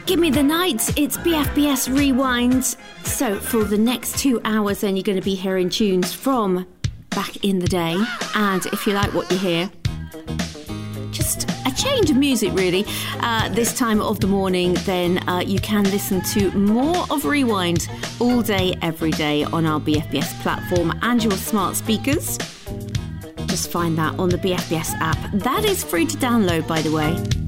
Give me the night, it's BFBS Rewind. So for the next 2 hours then you're going to be hearing tunes from back in the day. And if you like what you hear, just a change of music really, this time of the morning, then you can listen to more of Rewind all day, every day on our BFBS platform and your smart speakers. Just find that on the BFBS app. That is free to download, by the way.